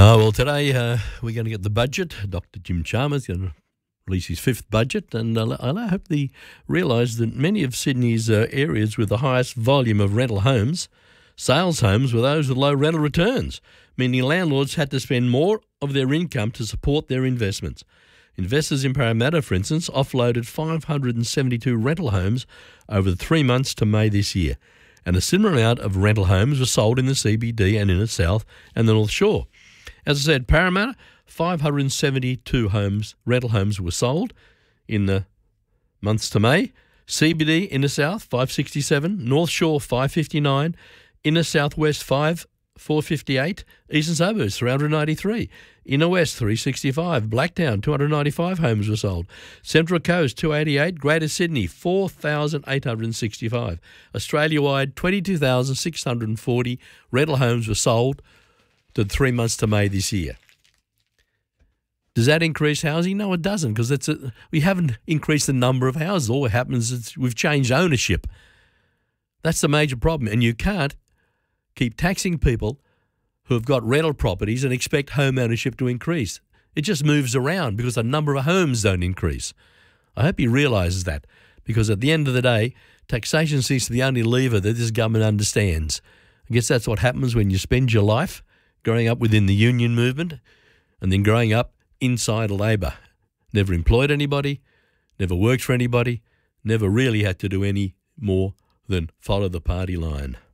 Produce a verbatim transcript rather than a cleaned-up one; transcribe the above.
Uh, well, today uh, we're going to get the budget. Doctor Jim Chalmers going to release his fifth budget, and uh, I hope they realise that many of Sydney's uh, areas with the highest volume of rental homes, sales homes, were those with low rental returns, meaning landlords had to spend more of their income to support their investments. Investors in Parramatta, for instance, offloaded five hundred seventy-two rental homes over the three months to May this year, and a similar amount of rental homes were sold in the C B D and in the South and the North Shore. As I said, Parramatta, five hundred seventy-two homes, rental homes were sold in the months to May. C B D in the South, five sixty-seven. North Shore, five fifty-nine. Inner Southwest, five four fifty-eight. Eastern Suburbs, three hundred ninety-three. Inner West, three sixty-five. Blacktown, two hundred ninety-five homes were sold. Central Coast, two eighty-eight. Greater Sydney, four thousand eight hundred sixty-five. Australia-wide, twenty-two thousand six hundred forty rental homes were sold to three months to May this year. Does that increase housing? No, it doesn't, because it's a, we haven't increased the number of houses. All that happens is we've changed ownership. That's the major problem, and you can't keep taxing people who have got rental properties and expect home ownership to increase. It just moves around because the number of homes don't increase. I hope he realises that, because at the end of the day, taxation seems to be the only lever that this government understands. I guess that's what happens when you spend your life growing up within the union movement and then growing up inside Labor. Never employed anybody, never worked for anybody, never really had to do any more than follow the party line.